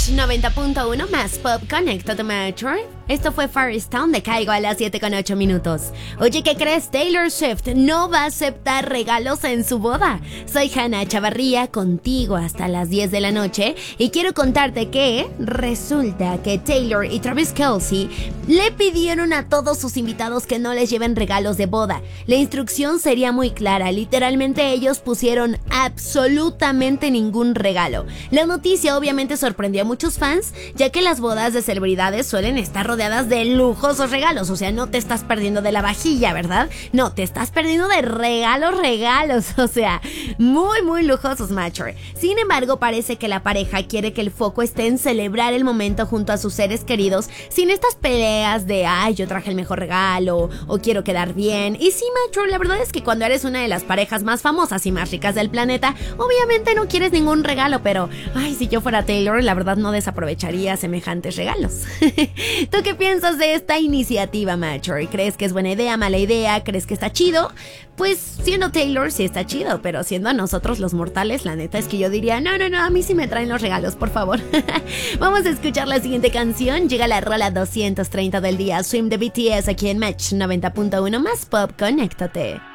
Match 90.1 más Pop, conéctate Metro. Esto fue Firestone de Caigo a las 7:08. Oye, ¿qué crees? Taylor Swift no va a aceptar regalos en su boda. Soy Hannah Chavarría, contigo hasta las 10 de la noche, y quiero contarte que resulta que Taylor y Travis Kelce le pidieron a todos sus invitados que no les lleven regalos de boda. La instrucción sería muy clara, literalmente ellos pusieron absolutamente ningún regalo. La noticia obviamente sorprendió a muchos fans, ya que las bodas de celebridades suelen estar rodeadas de lujosos regalos, o sea, no te estás perdiendo de la vajilla, ¿verdad? No, te estás perdiendo de regalos, o sea, muy lujosos, Matcher. Sin embargo, parece que la pareja quiere que el foco esté en celebrar el momento junto a sus seres queridos, sin estas peleas de, ay, yo traje el mejor regalo, o quiero quedar bien. Y sí, Matcher, la verdad es que cuando eres una de las parejas más famosas y más ricas del planeta, obviamente no quieres ningún regalo, pero, ay, si yo fuera Taylor, la verdad no desaprovecharía semejantes regalos. ¿Tú qué piensas de esta iniciativa, Matcher? ¿Crees que es buena idea, mala idea? ¿Crees que está chido? Pues siendo Taylor sí está chido, pero siendo a nosotros los mortales, la neta es que yo diría, no, a mí sí me traen los regalos, por favor. Vamos a escuchar la siguiente canción. Llega la rola 230 del día, Swim de BTS aquí en Match 90.1 más Pop, conéctate.